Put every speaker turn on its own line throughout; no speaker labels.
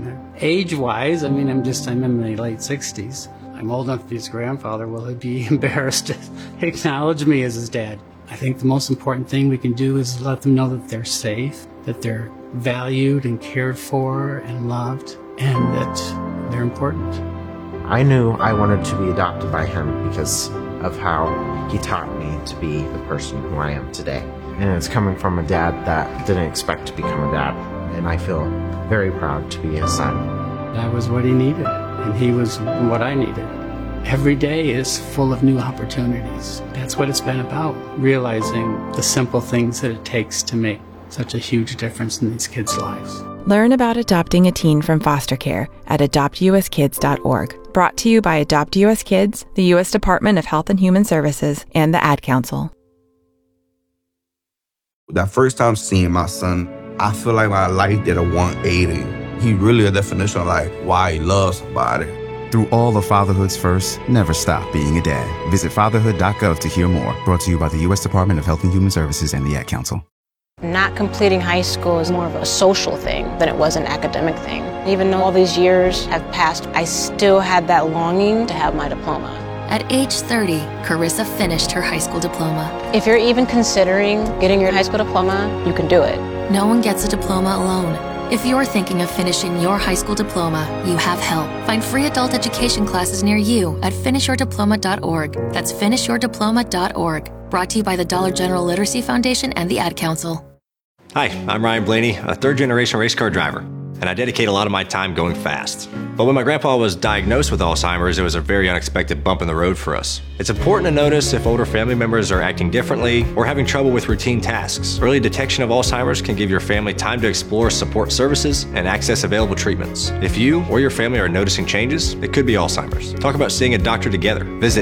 Age-wise, I'm in my late 60s. I'm old enough to be his grandfather. Will he be embarrassed to acknowledge me as his dad? I think the most important thing we can do is let them know that they're safe, that they're valued and cared for and loved, and that they're important.
I knew I wanted to be adopted by him because of how he taught me to be the person who I am today. And it's coming from a dad that didn't expect to become a dad. And I feel very proud to be his son.
I was what he needed, and he was what I needed. Every day is full of new opportunities. That's what it's been about, realizing the simple things that it takes to make such a huge difference in these kids' lives.
Learn about adopting a teen from foster care at adoptuskids.org. Brought to you by Adopt U.S. Kids, the U.S. Department of Health and Human Services, and the Ad Council.
That first time seeing my son, I feel like my life did a 180. He really a definition of like why he loves somebody.
Through all of fatherhood's first, never stop being a dad. Visit fatherhood.gov to hear more. Brought to you by the U.S. Department of Health and Human Services and the Ad Council.
Not completing high school is more of a social thing than it was an academic thing. Even though all these years have passed, I still had that longing to have my diploma.
At age 30, Carissa finished her high school diploma.
If you're even considering getting your high school diploma, you can do it.
No one gets a diploma alone. If you're thinking of finishing your high school diploma, you have help. Find free adult education classes near you at finishyourdiploma.org. That's finishyourdiploma.org. Brought to you by the Dollar General Literacy Foundation and the Ad Council.
Hi, I'm Ryan Blaney, a third-generation race car driver, and I dedicate a lot of my time going fast. But when my grandpa was diagnosed with Alzheimer's, it was a very unexpected bump in the road for us. It's important to notice if older family members are acting differently or having trouble with routine tasks. Early detection of Alzheimer's can give your family time to explore support services and access available treatments. If you or your family are noticing changes, it could be Alzheimer's. Talk about seeing a doctor together. Visit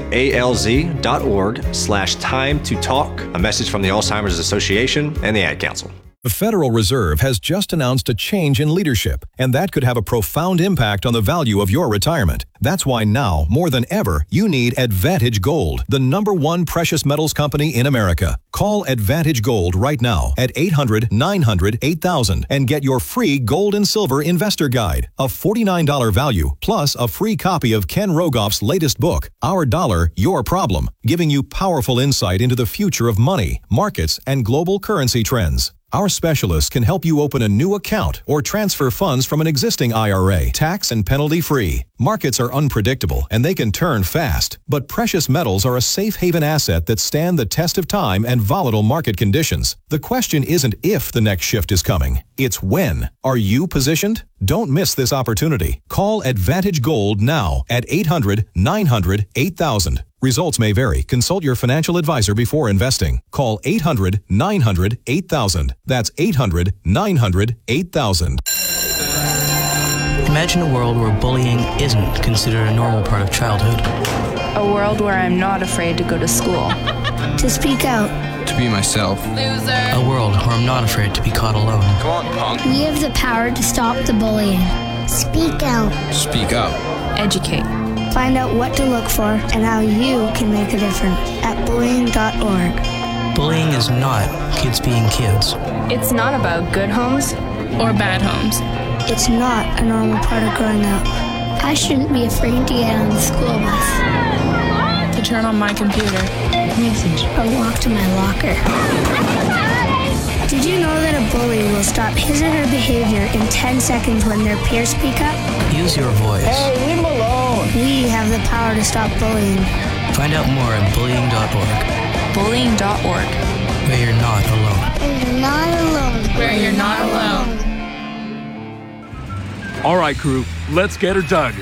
alz.org/time to talk. A message from the Alzheimer's Association and the Ad Council.
The Federal Reserve has just announced a change in leadership, and that could have a profound impact on the value of your retirement. That's why now, more than ever, you need Advantage Gold, the #1 precious metals company in America. Call Advantage Gold right now at 800-900-8000 and get your free gold and silver investor guide, a $49 value, plus a free copy of Ken Rogoff's latest book, Our Dollar, Your Problem, giving you powerful insight into the future of money, markets, and global currency trends. Our specialists can help you open a new account or transfer funds from an existing IRA, tax and penalty free. Markets are unpredictable and they can turn fast, but precious metals are a safe haven asset that stand the test of time and volatile market conditions. The question isn't if the next shift is coming, it's when. Are you positioned? Don't miss this opportunity. Call Advantage Gold now at 800-900-8000. Results may vary. Consult your financial advisor before investing. Call 800-900-8000. That's 800-900-8000.
Imagine a world where bullying isn't considered a normal part of childhood.
A world where I'm not afraid to go to school.
To speak out.
To be myself.
Loser. A world where I'm not afraid to be caught alone.
Come on, punk.
We have the power to stop the bullying. Speak out.
Speak up.
Educate.
Find out what to look for and how you can make a difference at bullying.org.
Bullying is not kids being kids.
It's not about good homes or bad homes.
It's not a normal part of growing up. I shouldn't be afraid to get on the school bus.
To turn on my computer.
Message. Or walk to my locker. Did you know that a bully will stop his or her behavior in 10 seconds when their peers speak up?
Use your voice.
Hey, leave him alone. We have the power to stop bullying.
Find out more at bullying.org.
Bullying.org.
Where you're not alone.
Where you're not alone.
Where you're not alone.
All right, crew, let's get her dug.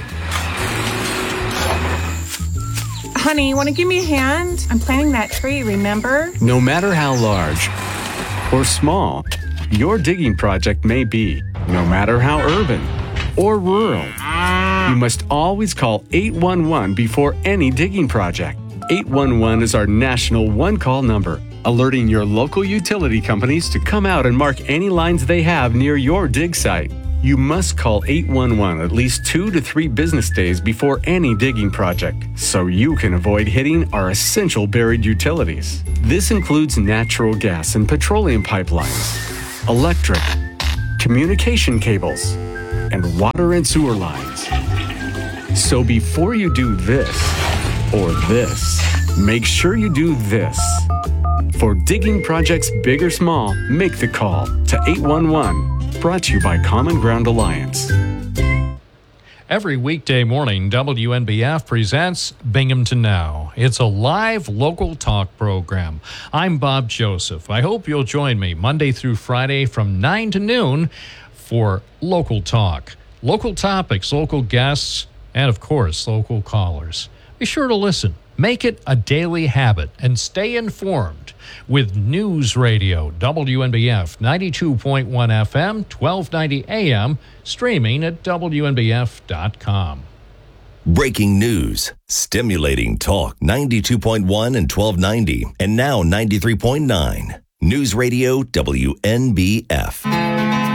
Honey, want to give me a hand? I'm planting that tree, remember?
No matter how large or small your digging project may be, no matter how urban or rural, you must always call 811 before any digging project. 811 is our national one-call number, alerting your local utility companies to come out and mark any lines they have near your dig site. You must call 811 at least 2 to 3 business days before any digging project, so you can avoid hitting our essential buried utilities. This includes natural gas and petroleum pipelines, electric, communication cables, and water and sewer lines. So before you do this or this, make sure you do this. For digging projects big or small, make the call to 811. Brought to you by Common Ground Alliance.
Every weekday morning, WNBF presents Binghamton Now. It's a live local talk program. I'm Bob Joseph. I hope you'll join me Monday through Friday from 9 to noon for local talk. Local topics, local guests, and of course, local callers. Be sure to listen. Make it a daily habit and stay informed with News Radio, WNBF 92.1 FM, 1290 AM, streaming at WNBF.com.
Breaking news, stimulating talk, 92.1 and 1290, and now 93.9. News Radio, WNBF.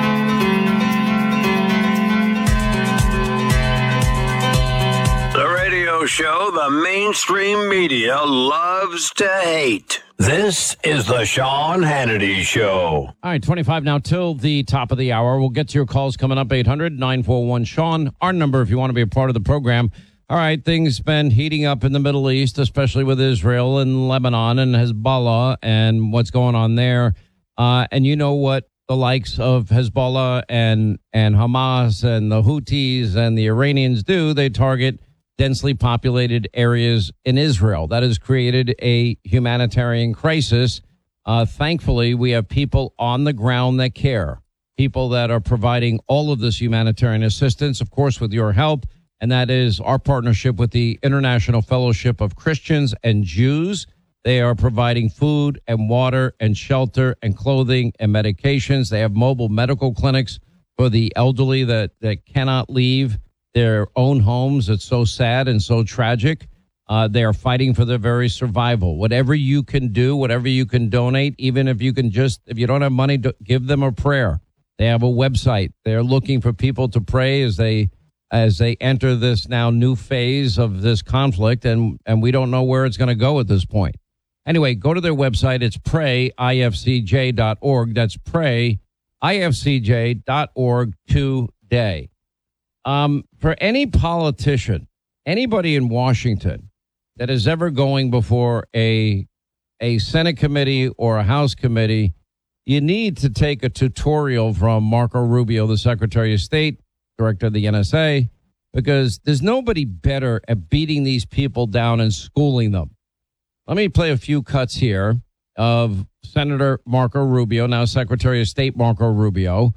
Show the mainstream media loves to hate. This is the Sean Hannity Show.
All right, 25 now till the top of the hour. We'll get to your calls coming up, 800-941-SEAN. Our number if you want to be a part of the program. All right, things been heating up in the Middle East, especially with Israel and Lebanon and Hezbollah and what's going on there. And you know what the likes of Hezbollah and Hamas and the Houthis and the Iranians do. They target densely populated areas in Israel. That has created a humanitarian crisis. Thankfully, we have people on the ground that care, people that are providing all of this humanitarian assistance, of course, with your help. And that is our partnership with the International Fellowship of Christians and Jews. They are providing food and water and shelter and clothing and medications. They have mobile medical clinics for the elderly that cannot leave their own homes. It's so sad and so tragic. They are fighting for their very survival. Whatever you can do, whatever you can donate, even if you can if you don't have money, give them a prayer. They have a website. They're looking for people to pray as they enter this now new phase of this conflict, and we don't know where it's going to go at this point. Anyway, go to their website. It's prayifcj.org. That's prayifcj.org today. For any politician, anybody in Washington that is ever going before a Senate committee or a House committee, you need to take a tutorial from Marco Rubio, the Secretary of State, Director of the NSA, because there's nobody better at beating these people down and schooling them. Let me play a few cuts here of Senator Marco Rubio, now Secretary of State Marco Rubio,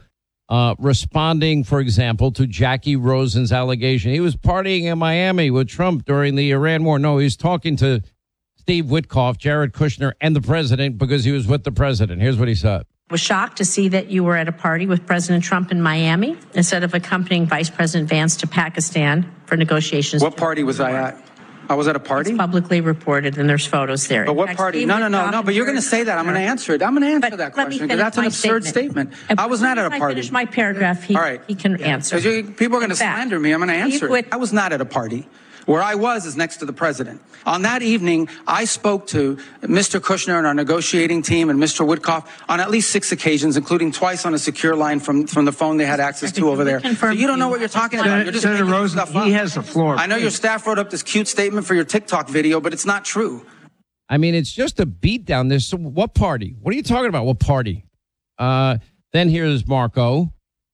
responding, for example, to Jackie Rosen's allegation. He was partying in Miami with Trump during the Iran war. No, he's talking to Steve Witkoff, Jared Kushner, and the president because he was with the president. Here's what he said.
Was shocked to see that you were at a party with President Trump in Miami instead of accompanying Vice President Vance to Pakistan for negotiations.
What party was I at? I was at a party?
It's publicly reported, and there's photos there.
But what party? No. But you're going to say that. I'm going to answer it. I'm going to answer that question because that's an absurd statement. I was not at a party.
I finish my paragraph. He can answer.
People are going to slander me. I'm going to answer it. I was not at a party. Where I was is next to the president. On that evening, I spoke to Mr. Kushner and our negotiating team and Mr. Witkoff on at least 6 occasions, including twice on a secure line from the phone they had access to over there. So you don't know what you're talking about. You're just
Senator
making
Rosen,
stuff up.
he has the floor.
I know your staff wrote up this cute statement for your TikTok video, but it's not true.
I mean, it's just a beatdown. This what party? What are you talking about? What party? Then here's Marco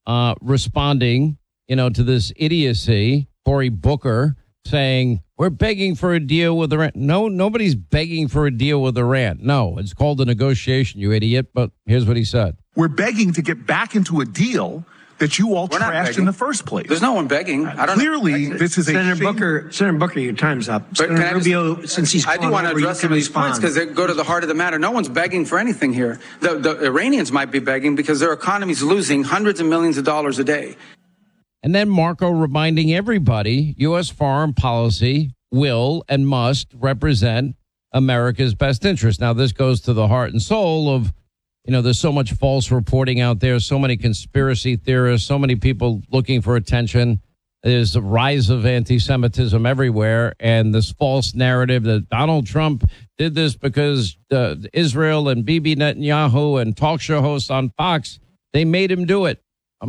responding, to this idiocy. Cory Booker saying, we're begging for a deal with Iran. No, nobody's begging for a deal with Iran. No, it's called a negotiation, you idiot. But here's what he said.
We're begging to get back into a deal that you all trashed in the first place.
There's no one begging.
Clearly, this is
Senator Booker, your time's up. Senator Rubio, since he's
I do want to address some of these points because they go to the heart of the matter. No one's begging for anything here. The Iranians might be begging because their economy's losing hundreds of millions of dollars a day.
And then Marco reminding everybody, U.S. foreign policy will and must represent America's best interest. Now, this goes to the heart and soul of, there's so much false reporting out there, so many conspiracy theorists, so many people looking for attention. There's a rise of anti-Semitism everywhere, and this false narrative that Donald Trump did this because Israel and Bibi Netanyahu and talk show hosts on Fox, they made him do it. I'm like,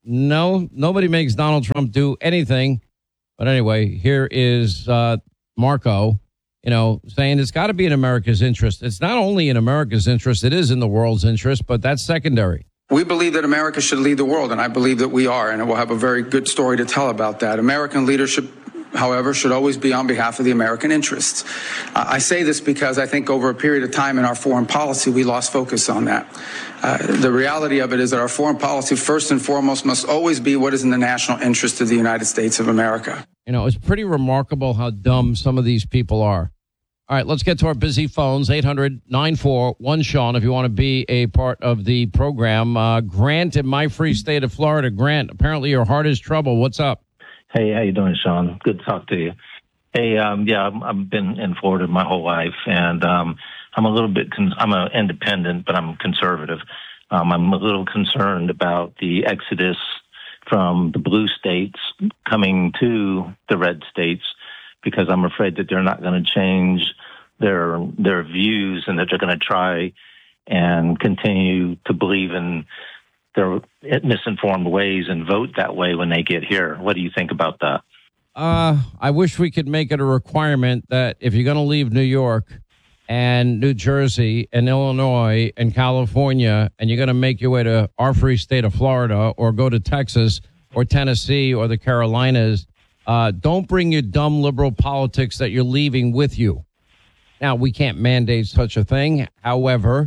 No, nobody makes Donald Trump do anything. But anyway, here is Marco, saying it's got to be in America's interest. It's not only in America's interest, it is in the world's interest, but that's secondary.
We believe that America should lead the world, and I believe that we are, and we'll have a very good story to tell about that. American leadership, however, should always be on behalf of the American interests. I say this because I think over a period of time in our foreign policy, we lost focus on that. The reality of it is that our foreign policy, first and foremost, must always be what is in the national interest of the United States of America.
It's pretty remarkable how dumb some of these people are. All right, let's get to our busy phones, 800-941-SEAN, if you want to be a part of the program. Grant in my free state of Florida. Grant, apparently your heart is trouble. What's up?
Hey, how you doing, Sean? Good to talk to you. Hey, I've been in Florida my whole life, and I'm a little bit, I'm an independent, but I'm conservative. I'm a little concerned about the exodus from the blue states coming to the red states, because I'm afraid that they're not going to change their views, and that they're going to try and continue to believe in their misinformed ways and vote that way when they get here. What do you think about that?
I wish we could make it a requirement that if you're going to leave New York and New Jersey and Illinois and California, and you're going to make your way to our free state of Florida or go to Texas or Tennessee or the Carolinas, don't bring your dumb liberal politics that you're leaving with you. Now, we can't mandate such a thing. However,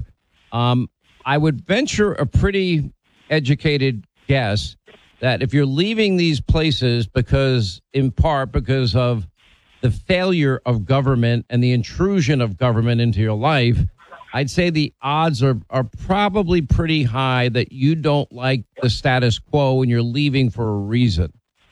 I would venture a pretty educated guess that if you're leaving these places in part because of the failure of government and the intrusion of government into your life, I'd say the odds are probably pretty high that you don't like the status quo and you're leaving for a reason.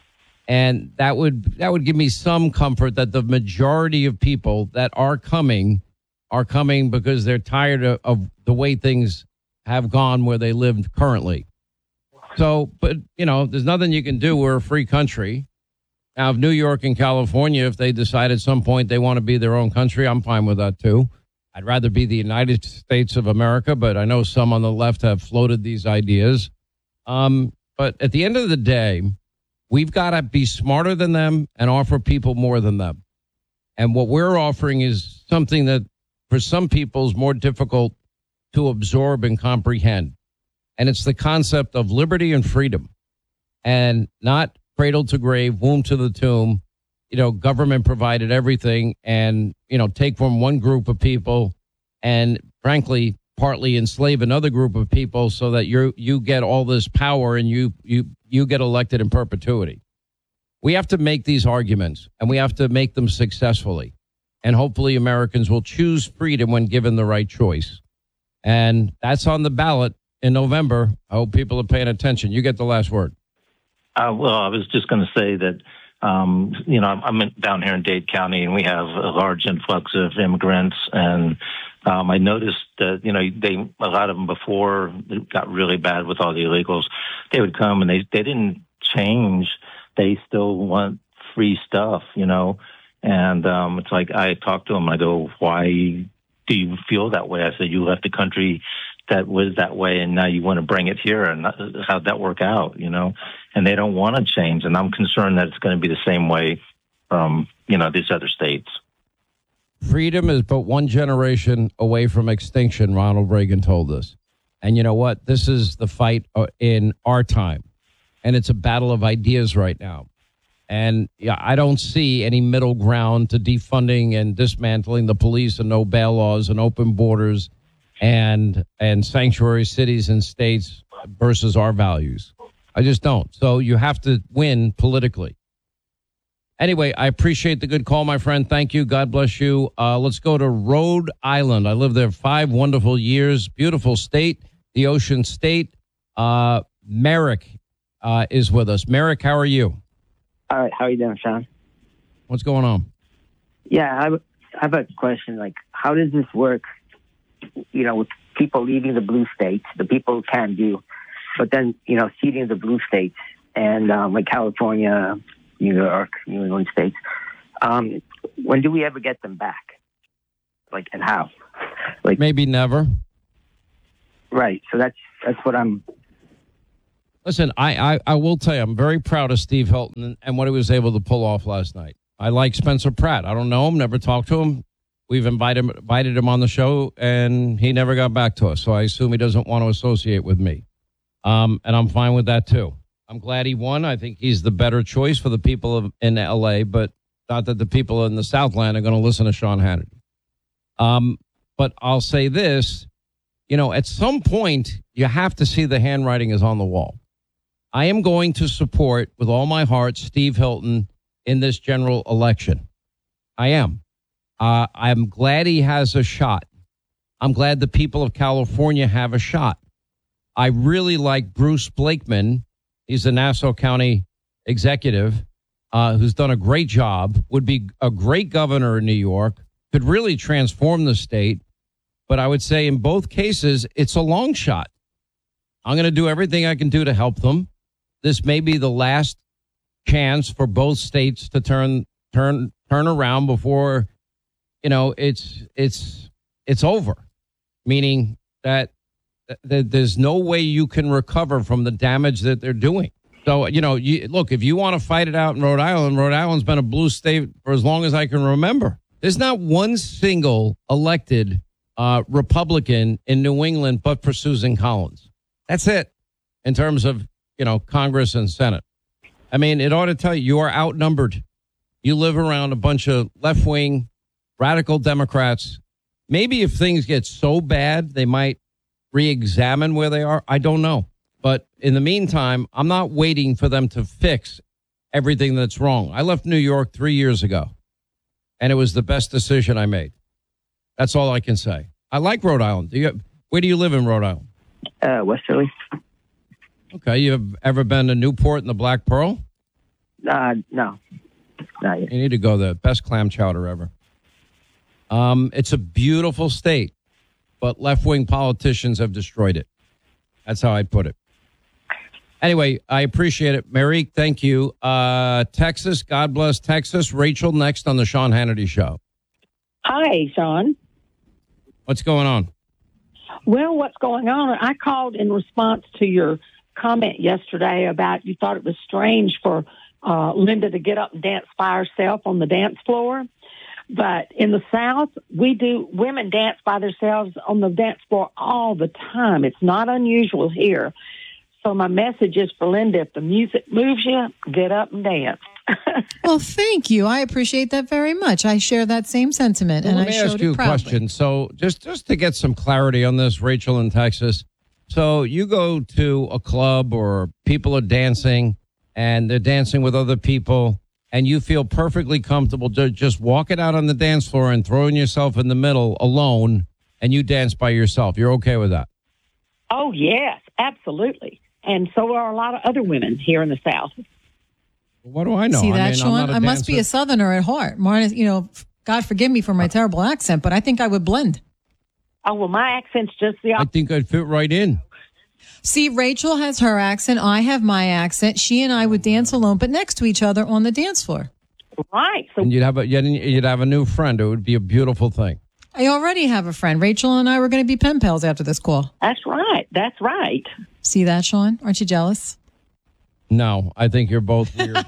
And that would give me some comfort that the majority of people that are coming because they're tired of the way things have gone where they live currently. So, but, there's nothing you can do. We're a free country. Now, if New York and California, if they decide at some point they want to be their own country, I'm fine with that, too. I'd rather be the United States of America, but I know some on the left have floated these ideas. But at the end of the day, we've got to be smarter than them and offer people more than them. And what we're offering is something that for some people is more difficult to absorb and comprehend. And it's the concept of liberty and freedom, and not cradle to grave, womb to the tomb. Government provided everything, and, take from one group of people and frankly, partly enslave another group of people so that you get all this power and you get elected in perpetuity. We have to make these arguments, and we have to make them successfully. And hopefully Americans will choose freedom when given the right choice. And that's on the ballot in November. I hope people are paying attention. You get the last word.
Well, I was just going to say that, I'm down here in Dade County, and we have a large influx of immigrants. And I noticed that, a lot of them before it got really bad with all the illegals, they would come and they didn't change. They still want free stuff, And it's like I talked to them. I go, why do you feel that way? I said, you left the country that was that way, and now you want to bring it here, and how'd that work out, And they don't want to change, and I'm concerned that it's going to be the same way from, these other states.
Freedom is but one generation away from extinction, Ronald Reagan told us. And you know what? This is the fight in our time, and it's a battle of ideas right now. And I don't see any middle ground to defunding and dismantling the police and no bail laws and open borders and sanctuary cities and states versus our values. I just don't. So you have to win politically. Anyway, I appreciate the good call, my friend. Thank you. God bless you. Let's go to Rhode Island. I lived there 5 wonderful years. Beautiful state, the ocean state. Merrick is with us. Merrick, how are you?
All right. How are you doing, Sean?
What's going on?
Yeah, I have a question. Like, how does this work, with people leaving the blue states, the people can do, but then, ceding the blue states and like California, New York, New England states. When do we ever get them back? Like, and how? Like,
maybe never.
Right. So that's what I'm
Listen, I will tell you, I'm very proud of Steve Hilton and what he was able to pull off last night. I like Spencer Pratt. I don't know him, never talked to him. We've invited him on the show, and he never got back to us. So I assume he doesn't want to associate with me. And I'm fine with that, too. I'm glad he won. I think he's the better choice for the people in L.A., but not that the people in the Southland are going to listen to Sean Hannity. But I'll say this, at some point, you have to see the handwriting is on the wall. I am going to support, with all my heart, Steve Hilton in this general election. I am. I'm glad he has a shot. I'm glad the people of California have a shot. I really like Bruce Blakeman. He's the Nassau County executive who's done a great job, would be a great governor in New York, could really transform the state. But I would say in both cases, it's a long shot. I'm going to do everything I can do to help them. This may be the last chance for both states to turn around before, it's over. Meaning that there's no way you can recover from the damage that they're doing. So, look, if you want to fight it out in Rhode Island's been a blue state for as long as I can remember. There's not one single elected Republican in New England but for Susan Collins. That's it in terms of, Congress and Senate. I mean, it ought to tell you are outnumbered. You live around a bunch of left-wing radical Democrats. Maybe if things get so bad, they might re-examine where they are. I don't know. But in the meantime, I'm not waiting for them to fix everything that's wrong. I left New York 3 years ago, and it was the best decision I made. That's all I can say. I like Rhode Island. Where do you live in Rhode Island?
Westerly.
Okay. You have ever been to Newport and the Black Pearl?
No. Not yet.
You need to go there. Best clam chowder ever. It's a beautiful state, but left-wing politicians have destroyed it. That's how I'd put it. Anyway, I appreciate it. Mary, thank you. Texas, God bless Texas. Rachel, next on the Sean Hannity Show.
Hi, Sean.
What's going on?
Well, what's going on? I called in response to your comment yesterday about you thought it was strange for Linda to get up and dance by herself on the dance floor. But in the South, women dance by themselves on the dance floor all the time. It's not unusual here. So my message is for Linda, if the music moves you, get up and dance.
Well, thank you. I appreciate that very much. I share that same sentiment, and I showed it proudly.
Let me ask you a question. So just to get some clarity on this, Rachel in Texas. So you go to a club or people are dancing, and they're dancing with other people, and you feel perfectly comfortable just walking out on the dance floor and throwing yourself in the middle alone, and you dance by yourself. You're okay with that?
Oh, yes, absolutely. And so are a lot of other women here in the South.
What do I know?
See that, Sean? I must be a Southerner at heart. God forgive me for my terrible accent, but I think I would blend.
Oh, well, my accent's just the opposite.
I think I'd fit right in.
See, Rachel has her accent. I have my accent. She and I would dance alone, but next to each other on the dance floor.
Right. So
and you'd have a new friend. It would be a beautiful thing.
I already have a friend. Rachel and I were going to be pen pals after this call.
That's right. That's right.
See that, Sean? Aren't you jealous?
No, I think you're both weird.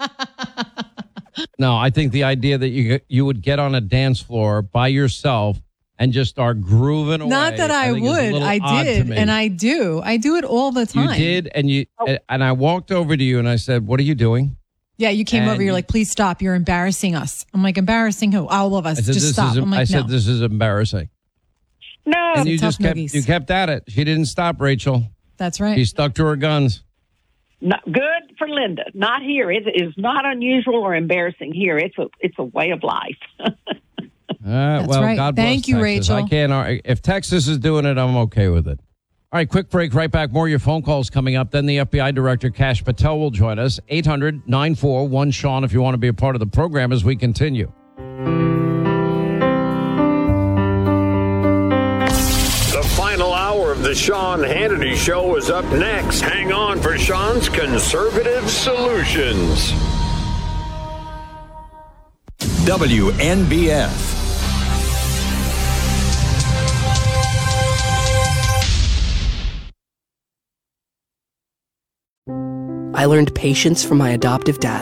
No, I think the idea that you would get on a dance floor by yourself and just start grooving away.
Not that I would. I did, and I do. I do it all the time.
You did, and I walked over to you and I said, "What are you doing?"
Yeah, you came over. You're like, "Please stop. You're embarrassing us." I'm like, "Embarrassing who? All of us. Just stop." I'm like,
I said, "This is embarrassing."
No,
and you just kept at it. She didn't stop, Rachel.
That's right.
She stuck to her guns.
Not good for Linda. Not here. It is not unusual or embarrassing here. It's a way of life.
That's
well,
right.
God bless
Thank you,
Texas.
Rachel.
I can't. If Texas is doing it, I'm okay with it. All right, quick break. Right back. More of your phone calls coming up. Then the FBI Director, Kash Patel, will join us. 800-941-SEAN if you want to be a part of the program as we continue.
The final hour of the Sean Hannity Show is up next. Hang on for Sean's Conservative Solutions.
WNBF.
I learned patience from my adoptive dad.